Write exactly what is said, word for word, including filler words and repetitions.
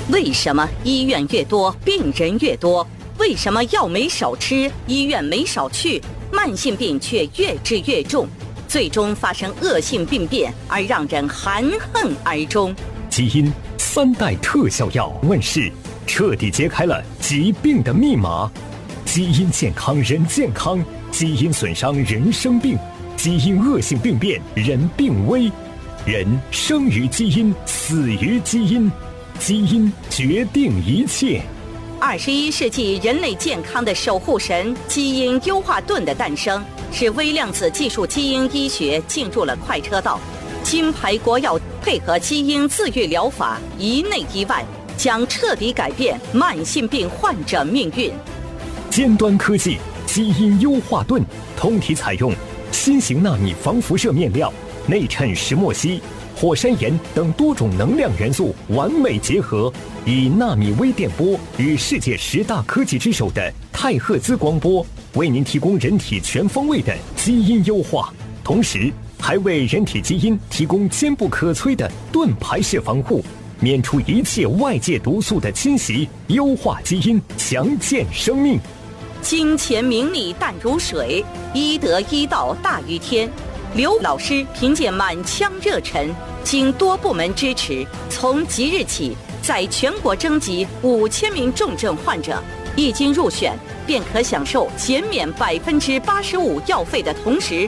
为什么医院越多，病人越多？为什么药没少吃，医院没少去，慢性病却越治越重，最终发生恶性病变，而让人含恨而终？ 基因三代特效药问世，彻底揭开了疾病的密码。基因健康人健康，基因损伤人生病，基因恶性病变人病危。人生于基因，死于基因，基因决定一切。 二十一世纪人类健康的守护神——基因优化盾的诞生，使微量子技术基因医学进入了快车道。金牌国药配合基因自愈疗法，一内一外，将彻底改变慢性病患者命运。 尖端科技基因优化盾，通体采用新型纳米防辐射面料，内衬石墨烯、火山岩等多种能量元素完美结合，以纳米微电波与世界十大科技之首的太赫兹光波，为您提供人体全方位的基因优化，同时还为人体基因提供坚不可摧的盾牌式防护，免除一切外界毒素的侵袭，优化基因，强健生命。 金钱名利淡如水，医德医道大于天。刘老师凭借满腔热忱，经多部门支持，从即日起在全国征集五千名重症患者，一经入选便可享受减免百分之八十五药费的同时，